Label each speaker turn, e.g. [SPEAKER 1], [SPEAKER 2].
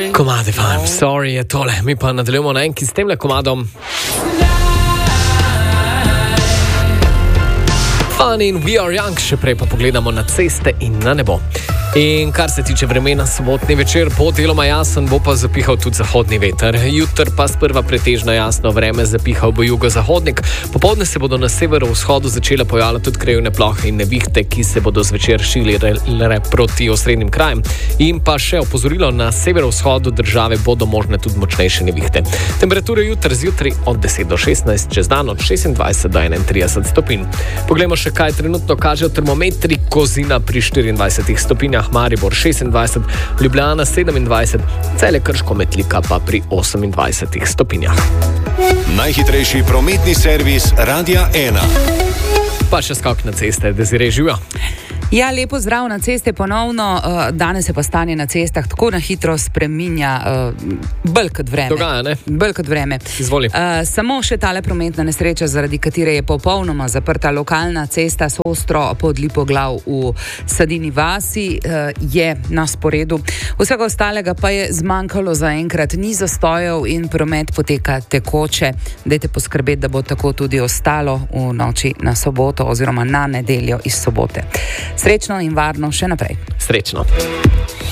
[SPEAKER 1] Komade I'm sorry je tole, mi pa nadaljujemo na enki s temle komadom. Fun in We Are Young, še prej pa pogledamo na ceste in na nebo. In kar se tiče vremena, sobotni večer bo deloma jasen, bo pa zapihal tudi zahodni veter. Jutr pa sprva pretežno jasno vreme, zapihal bo jugozahodnik. Popoldne se bodo na severovzhodu začele pojavljati tudi krajevne plohe in nevihte, ki se bodo zvečer širile proti osrednjim krajem. In pa še opozorilo, na severovzhodu države bodo možne tudi močnejše nevihte. Temperature jutr zjutraj od 10 do 16, čez dan od 26 do 31 stopinj. Poglejmo še, kaj trenutno kažejo termometri. Kozina pri 24 stopinjah, Maribor 26, Ljubljana 27, Celje, Krško, Metlika pa pri 28 stopinjah.
[SPEAKER 2] Najhitrejši prometni servis Radia 1.
[SPEAKER 1] Pa še skok na ceste, Desiree, živijo.
[SPEAKER 3] Ja, lepo zdrav na ceste ponovno. Danes se pa stanje na cestah tako na hitro spreminja, bolj kot vreme.
[SPEAKER 1] Dogaja, ne?
[SPEAKER 3] Bolj kot vreme.
[SPEAKER 1] Izvoli.
[SPEAKER 3] Samo še tale prometna nesreča, zaradi katere je popolnoma zaprta lokalna cesta Sostro pod Lipoglav v Sadini vasi, je na sporedu. Vsega ostalega pa je zmanjkalo zaenkrat. Ni zastojev in promet poteka tekoče. Dajte poskrbeti, da bo tako tudi ostalo v noči na soboto oziroma na nedeljo iz sobote. Srečno in varno še naprej.
[SPEAKER 1] Srečno.